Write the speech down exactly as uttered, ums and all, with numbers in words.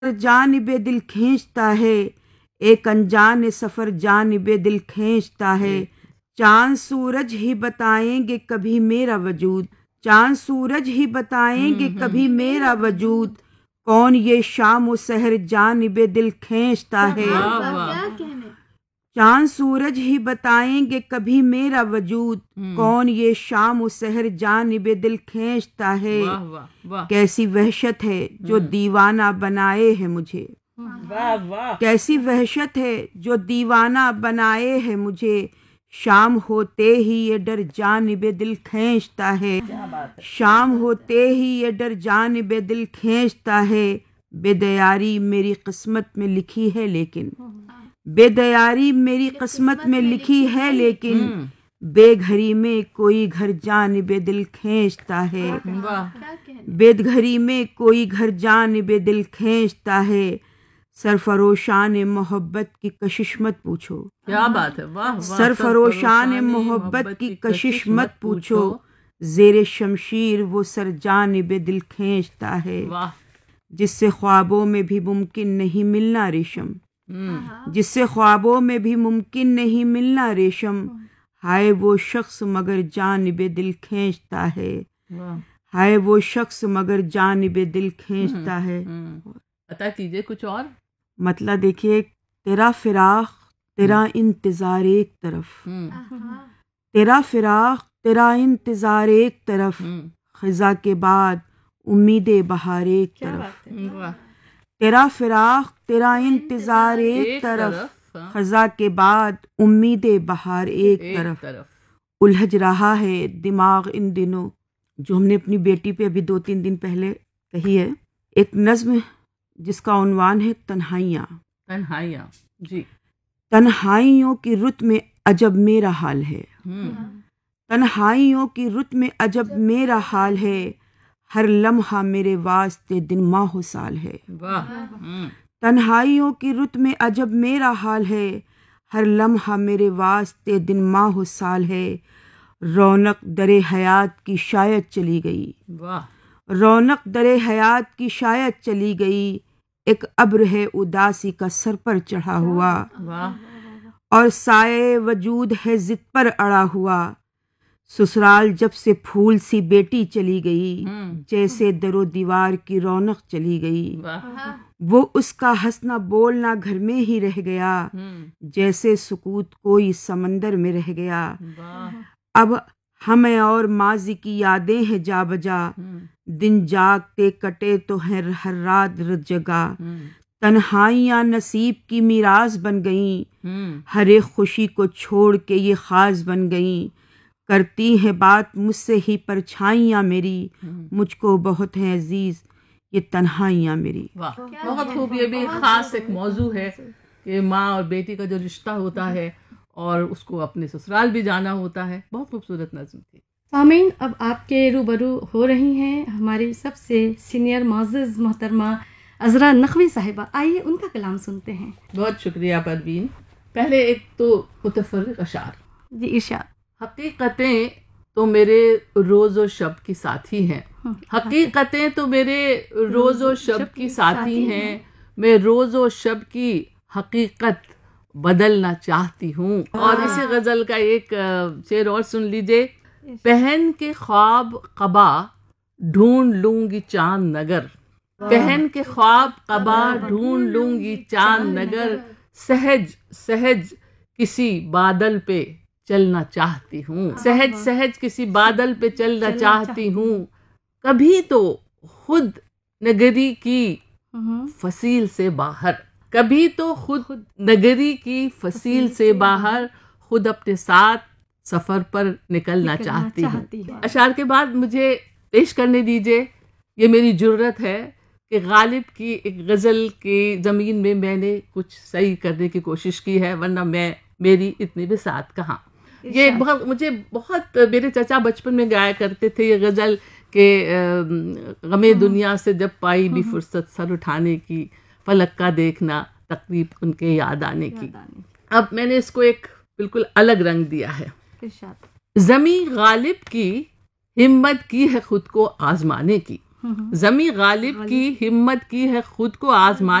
जानिबे दिल खींचता है, एक अनजान सफर जानिबे दिल खींचता है। चांद सूरज ही बताएंगे कभी मेरा वजूद, चांद सूरज ही बताएंगे कभी मेरा वजूद। कौन ये शाम व सहर जानिबे दिल खींचता है। चांद सूरज ही बताएंगे कभी मेरा वजूद, कौन ये शाम व सहर जानिबे दिल खींचता है। वाह वाह वाह, कैसी वहशत है जो दीवाना बनाए है मुझे, वाह वाह, कैसी वहशत है जो दीवाना बनाए है मुझे। शाम होते ही ये डर जानिबे दिल खींचता है, शाम होते ही ये डर जानिबे दिल खींचता है। बेदयारी मेरी किस्मत में लिखी है लेकिन, बेदयारी मेरी किस्मत में लिखी है लेकिन, बेघरी में कोई घर जानिबे दिल खींचता है। बेघरी में कोई घर जानिबे दिल खींचता है। सरफरोशान मोहब्बत की कशिश मत पूछो, क्या बात है, वाह वाह। सरफरोशान मोहब्बत की कशिश मत पूछो, जेरे शमशीर वो सर जानिबे दिल खींचता है। जिससे ख्वाबों में भी मुमकिन नहीं मिलना रेशम, जिससे ख्वाबों में भी मुमकिन नहीं मिलना रेशम। हाय वो शख्स मगर जानिबे दिल खींचता है, हाय वो शख्स मगर जानिबे दिल खींचता है। अता कीजिए कुछ और। मतलब देखिए, तेरा फिराक तेरा इंतजार एक तरफ, तेरा फिराक तेरा इंतजार एक तरफ, खिजा के बाद उम्मीदें बहार एक तरफ। तेरा फिराक तेरा इंतजार एक तरफ, खिजा के बाद उम्मीदें बहार एक तरफ। उलझ रहा है दिमाग इन दिनों, जो हमने अपनी बेटी पे अभी दो तीन दिन पहले कही है, एक नज्म जिसका उन्वान है तन्हाइयाँ। तन्हाइयाँ जी। तन्हाइयों की रुत में अजब मेरा हाल है, तन्हाइयों की रुत में अजब मेरा हाल है। हर लम्हा मेरे वास्ते दिन माह साल है। तन्हाइयों की रुत में अजब मेरा हाल है, हर लम्हा मेरे वास्ते दिन माह साल है। रौनक दरे हयात की शायद चली गई, रौनक दरे हयात की शायद चली गई। एक अब्र है उदासी का सर पर चढ़ा हुआ, और साए वजूद है जिद पर अड़ा हुआ। ससुराल जब से फूल सी बेटी चली गई, जैसे दरो दीवार की रौनक चली गई। वो उसका हंसना बोलना घर में ही रह गया, जैसे सुकूत कोई समंदर में रह गया। अब हमें और माजी की यादें हैं जा बजा, दिन जागते कटे तो है हर रात जगा। तन्हाइयाँ नसीब की मीरास बन गईं, हर एक खुशी को छोड़ के ये खास बन गईं। करती है बात मुझसे ही परछाइयाँ मेरी, मुझको बहुत है अजीज ये तन्हाइयाँ मेरी। वाह, बहुत खूब। ये भी खास एक मौजू है कि माँ और बेटी का जो रिश्ता होता है और उसको अपने ससुराल भी जाना होता है। बहुत खूबसूरत नज़्म थी। सामीन, अब आपके रूबरू हो रही हैं हमारी सबसे सीनियर मोअज़्ज़ज़ मोहतरमा अज़रा नकवी साहिबा। आइए उनका कलाम सुनते हैं। बहुत शुक्रिया परवीन। पहले एक तो मुतफ़र्रिक़ अशार जी, इरशाद। हकीकतें तो मेरे रोज़ और शब की साथी हैं, हकीकतें तो मेरे रोज़ और शब की साथी हैं। मैं रोज़ और शब की हकीकत बदलना चाहती हूँ। और इसी गज़ल का एक शेर और सुन लीजिए। पहन के ख्वाब कबा ढूंढ लूंगी चांद नगर, पहन के ख्वाब कबा ढूंढ लूंगी चांद नगर। सहज सहज किसी बादल पे चलना चाहती हूँ, सहज सहज किसी बादल पे चलना चाहती हूँ। कभी तो खुद नगरी की फसील से बाहर, कभी तो खुद नगरी की फसील से बाहर, खुद अपने साथ सफर पर निकलना, निकलना चाहती हूँ। अशार के बाद मुझे पेश करने दीजिए, ये मेरी जुर्रत है कि गालिब की एक गज़ल की ज़मीन में मैंने कुछ सही करने की कोशिश की है, वरना मैं मेरी इतनी भी साथ कहाँ। ये बहुत मुझे बहुत मेरे चचा बचपन में गाया करते थे ये गज़ल के गमे दुनिया से जब पाई भी फुर्सत सर उठाने की, फलक का देखना तकरीब उनके याद आने की। अब मैंने इसको एक बिल्कुल अलग रंग दिया है। ज़मी गालिब की हिम्मत की है खुद को आजमाने की, जमी गालिब की हिम्मत की है खुद को आजमा